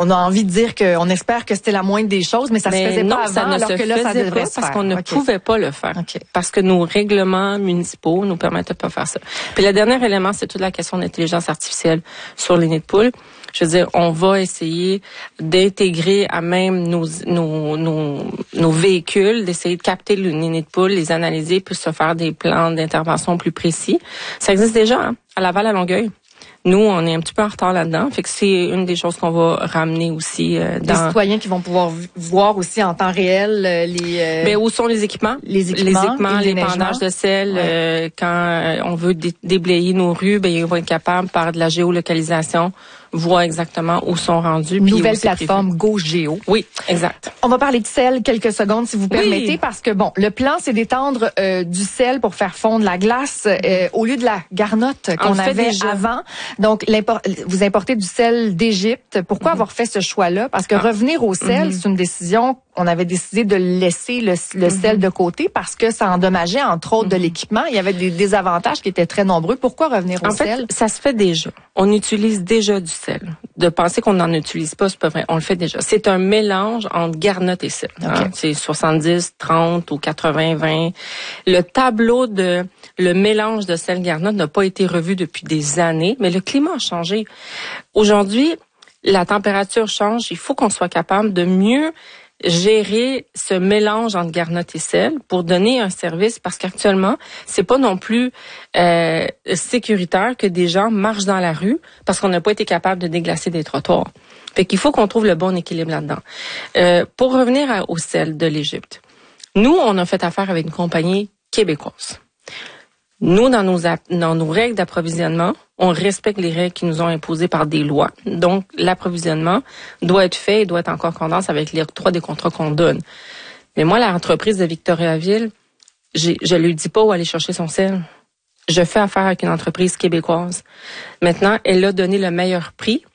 on a envie de dire qu'on espère que c'était la moindre des choses, mais ça se faisait pas avant, alors que là, ça devrait se faire. Parce qu'on ne pouvait pas le faire. Parce que nos règlements municipaux nous permettaient pas de faire ça. Puis le dernier élément, c'est toute la question d'intelligence artificielle sur les nids de poules. Je veux dire, on va essayer d'intégrer à même nos véhicules, d'essayer de capter le nid de poule, les analyser, puis se faire des plans d'intervention plus précis. Ça existe déjà, hein, à Laval, à Longueuil. Nous, on est un petit peu en retard là-dedans. Fait que c'est une des choses qu'on va ramener aussi dans... Les citoyens qui vont pouvoir voir aussi en temps réel les... Ben, où sont les équipements? Les équipements, les pendages de sel. Quand on veut déblayer nos rues, ben, ils vont être capables, par de la géolocalisation, voir exactement où sont rendus. Nouvelle plateforme GoGéo. Oui, exact. On va parler de sel quelques secondes, si vous permettez, parce que, bon, le plan, c'est d'étendre du sel pour faire fondre la glace au lieu de la garnotte qu'on avait avant. Donc, vous importez du sel d'Égypte. Pourquoi avoir fait ce choix-là? Parce que revenir au sel, c'est une décision... On avait décidé de laisser le sel de côté parce que ça endommageait, entre autres, de l'équipement. Il y avait des désavantages qui étaient très nombreux. Pourquoi revenir au sel? En fait, ça se fait déjà. On utilise déjà du sel. De penser qu'on n'en utilise pas, c'est pas vrai. On le fait déjà. C'est un mélange entre garnotte et sel. Okay. Hein? C'est 70, 30 ou 80, 20. Le tableau de le mélange de sel-garnotte n'a pas été revu depuis des années, mais le climat a changé. Aujourd'hui, la température change. Il faut qu'on soit capable de mieux gérer ce mélange entre garnotte et sel pour donner un service, parce qu'actuellement, c'est pas non plus sécuritaire que des gens marchent dans la rue parce qu'on n'a pas été capable de déglacer des trottoirs. Fait qu'il faut qu'on trouve le bon équilibre là-dedans. Pour revenir au sel de l'Égypte, nous, on a fait affaire avec une compagnie québécoise. Nous, dans nos règles d'approvisionnement, on respecte les règles qui nous ont imposées par des lois. Donc, l'approvisionnement doit être fait et doit être en concordance avec les octrois des contrats qu'on donne. Mais moi, l'entreprise de Victoriaville, je lui dis pas où aller chercher son sel. Je fais affaire avec une entreprise québécoise. Maintenant, elle a donné le meilleur prix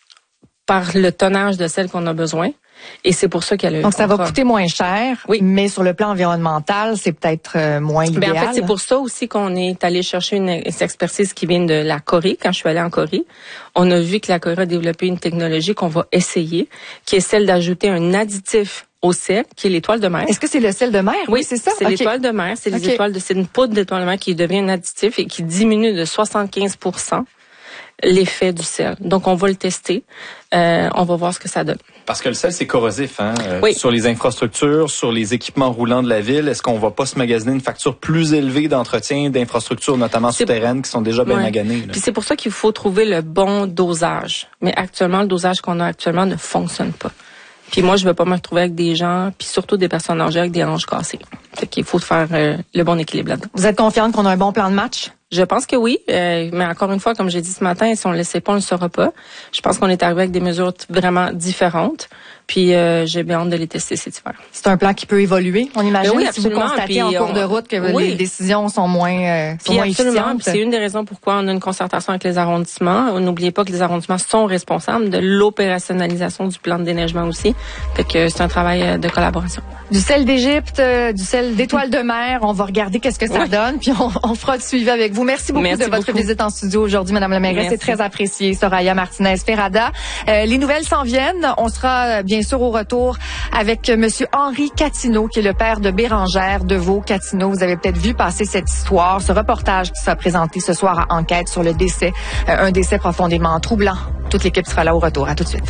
par le tonnage de sel qu'on a besoin. Et c'est pour ça qu'elle a eu. Donc, ça va coûter moins cher, oui, mais sur le plan environnemental, c'est peut-être moins idéal. En fait, c'est pour ça aussi qu'on est allé chercher une expertise qui vient de la Corée. Quand je suis allée en Corée, on a vu que la Corée a développé une technologie qu'on va essayer, qui est celle d'ajouter un additif au sel, qui est l'étoile de mer. Est-ce que c'est le sel de mer? Oui, c'est ça. C'est l'étoile de mer. C'est c'est une poudre d'étoile de mer qui devient un additif et qui diminue de 75% l'effet du sel. Donc, on va le tester. On va voir ce que ça donne. Parce que le sel, c'est corrosif, hein? Oui. Sur les infrastructures, sur les équipements roulants de la ville, est-ce qu'on va pas se magasiner une facture plus élevée d'entretien d'infrastructures, notamment souterraines, qui sont déjà bien maganées? Puis c'est pour ça qu'il faut trouver le bon dosage. Mais actuellement, le dosage qu'on a actuellement ne fonctionne pas. Puis moi, je veux pas me retrouver avec des gens, puis surtout des personnes âgées avec des hanches cassées. Fait qu'il faut faire le bon équilibre là-dedans. Vous êtes confiante qu'on a un bon plan de match? Je pense que oui, mais encore une fois, comme j'ai dit ce matin, si on ne le sait pas, on ne le saura pas. Je pense qu'on est arrivé avec des mesures vraiment différentes, puis j'ai bien hâte de les tester cet hiver. C'est un plan qui peut évoluer, on imagine, oui, si vous constatez en cours de route que les décisions sont moins efficientes. Puis c'est une des raisons pourquoi on a une concertation avec les arrondissements. N'oubliez pas que les arrondissements sont responsables de l'opérationnalisation du plan de déneigement aussi. Fait que c'est un travail de collaboration. Du sel d'Égypte, du sel d'étoile de mer, on va regarder qu'est-ce que ça donne, puis on fera le suivi avec vous. Merci beaucoup de votre visite en studio aujourd'hui, Madame la mairesse. C'est très apprécié, Soraya Martinez-Ferrada. Les nouvelles s'en viennent. On sera bien sûr au retour avec Monsieur Henri Catineau, qui est le père de Bérangère Deveau-Catineau. Vous avez peut-être vu passer cette histoire, ce reportage qui sera présenté ce soir à Enquête sur le décès, un décès profondément troublant. Toute l'équipe sera là au retour. À tout de suite.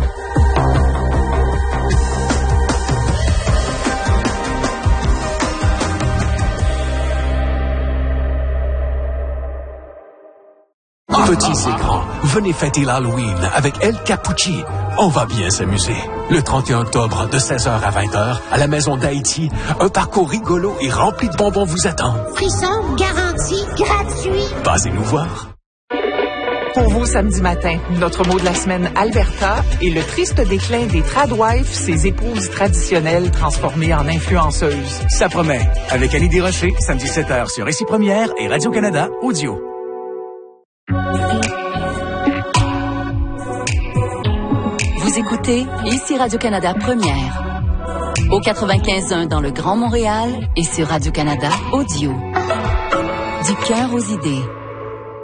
Petits et grands, venez fêter l'Halloween avec El Capucci. On va bien s'amuser. Le 31 octobre, de 16h à 20h, à la Maison d'Haïti, un parcours rigolo et rempli de bonbons vous attend. Frisson, garantie, gratuit. Passez nous voir. Pour vous, samedi matin, notre mot de la semaine, Alberta, et le triste déclin des tradwives, ces épouses traditionnelles transformées en influenceuses. Ça promet. Avec Annie Desrochers, samedi 7h sur Ici Première et Radio-Canada Audio. Vous écoutez Ici Radio-Canada Première. Au 95.1 dans le Grand Montréal et sur Radio-Canada Audio. Du cœur aux idées.